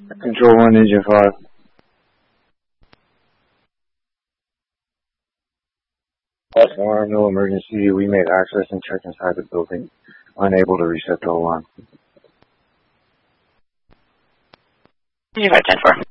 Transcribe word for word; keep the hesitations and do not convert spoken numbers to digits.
Control one, Engine five. Alarm, no emergency. We made access and check inside the building. Unable to reset the alarm. Engine five, ten four.